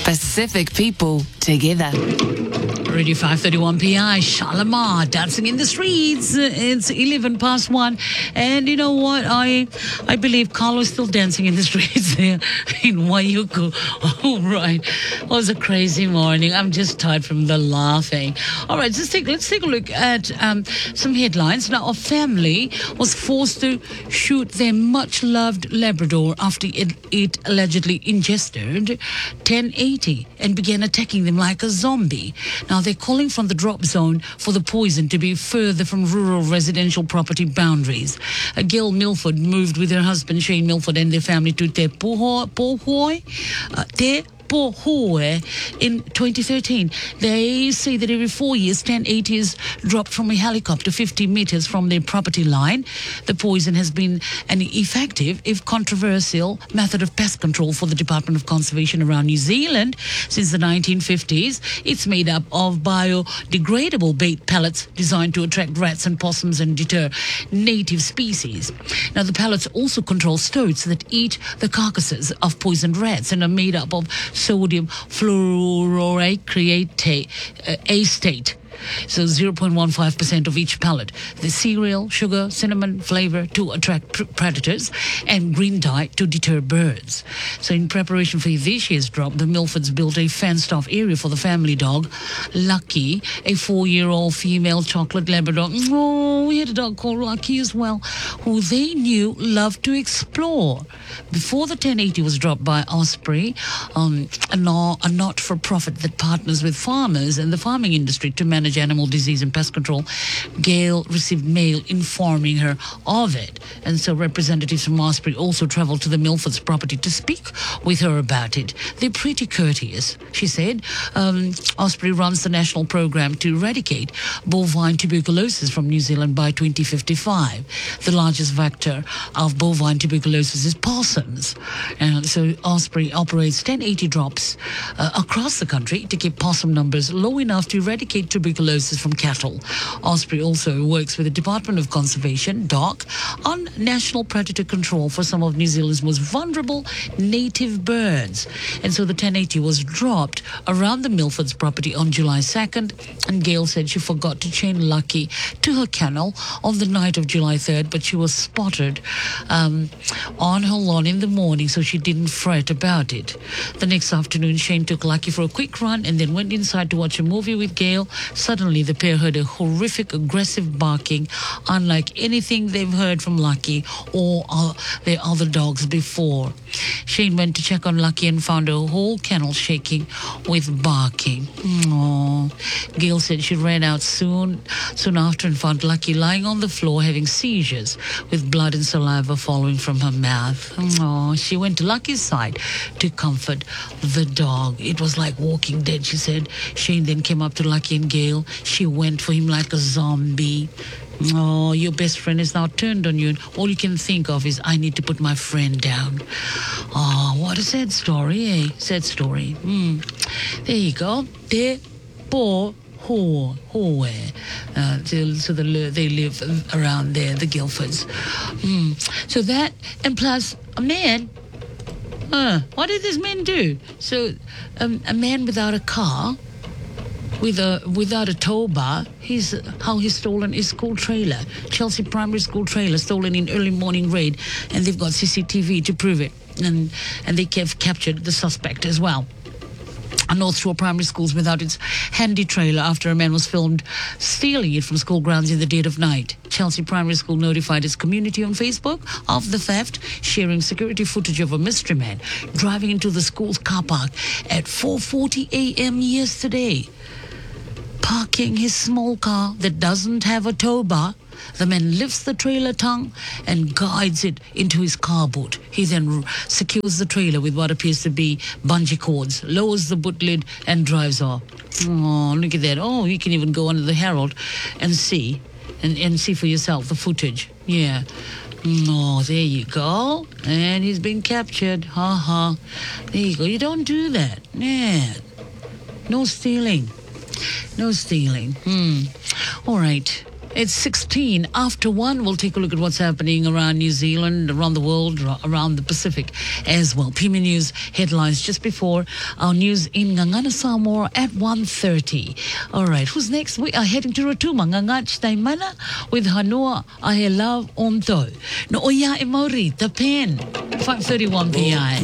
Pacific people together. Radio 531 PI, Shalimar, dancing in the streets. It's 11 past 1. And you know what? I believe Carlo is still dancing in the streets there in Waiuku. All right. It was a crazy morning. I'm just tired from the laughing. All right, let's take a look at some headlines. Now, a family was forced to shoot their much-loved Labrador after it allegedly ingested 1080 and began attacking them like a zombie. Now, they're calling from the drop zone for the poison to be further from rural residential property boundaries. Gail Milford moved with her husband, Shane Milford, and their family to Te Pohoi in 2013. They say that every 4 years, 1080 is dropped from a helicopter 50 meters from their property line. The poison has been an effective, if controversial, method of pest control for the Department of Conservation around New Zealand since the 1950s. It's made up of biodegradable bait pellets designed to attract rats and possums and deter native species. Now, the pellets also control stoats that eat the carcasses of poisoned rats and are made up of sodium fluoride acetate. So 0.15% of each pellet. The cereal, sugar, cinnamon flavor to attract predators, and green dye to deter birds. So in preparation for this year's drop, the Milfords built a fenced-off area for the family dog, Lucky, a 4-year-old female chocolate Labrador. Oh, we had a dog called Lucky as well, who they knew loved to explore. Before the 1080 was dropped by Osprey, a not-for-profit that partners with farmers and the farming industry to manage animal disease and pest control, Gail received mail informing her of it. And so representatives from Osprey also traveled to the Milford's property to speak with her about it. They're pretty courteous, she said. Osprey runs the national program to eradicate bovine tuberculosis from New Zealand by 2055. The largest vector of bovine tuberculosis is possums. And so Osprey operates 1080 drops across the country to keep possum numbers low enough to eradicate tuberculosis from cattle. Osprey also works with the Department of Conservation, DOC, on national predator control for some of New Zealand's most vulnerable native birds. And so the 1080 was dropped around the Milford's property on July 2nd, and Gail said she forgot to chain Lucky to her kennel on the night of July 3rd, but she was spotted on her lawn in the morning, so she didn't fret about it. The next afternoon, Shane took Lucky for a quick run and then went inside to watch a movie with Gail. Suddenly, the pair heard a horrific, aggressive barking, unlike anything they've heard from Lucky or their other dogs before. Shane went to check on Lucky and found her whole kennel shaking with barking. Aww. Gail said she ran out soon after and found Lucky lying on the floor having seizures with blood and saliva falling from her mouth. Aww. She went to Lucky's side to comfort the dog. It was like Walking Dead, she said. Shane then came up to Lucky and Gail. She went for him like a zombie. Oh, your best friend is now turned on you, and all you can think of is, I need to put my friend down. Oh, what a sad story, eh? Sad story. There you go. Te po ho so they live around there, the Guilfords. So that, and plus a man. What did this man do? So a man without a car, without a tow bar, he's stolen his school trailer, Chelsea Primary School trailer, stolen in early morning raid, and they've got CCTV to prove it, and they captured the suspect as well. North Shore Primary School's without its handy trailer after a man was filmed stealing it from school grounds in the dead of night. Chelsea Primary School notified its community on Facebook of the theft, sharing security footage of a mystery man driving into the school's car park at 4:40 a.m. yesterday. Parking his small car that doesn't have a tow bar, the man lifts the trailer tongue and guides it into his car boot. He then secures the trailer with what appears to be bungee cords, lowers the boot lid and drives off. Oh, look at that. Oh, you can even go under the Herald and see for yourself the footage. Yeah. Oh, there you go. And he's been captured. There you go. You don't do that. Yeah. No stealing. No stealing. All right. It's 16 after 1. We'll take a look at what's happening around New Zealand, around the world, around the Pacific as well. PME News headlines just before our news in Ngangana Samoa at 1:30. All right, who's next? We are heading to Rotuma, Ngangach Taimana with Hanoa Ahe Love Onto. No Oya e Mauri, the pen. 5:31 p.m.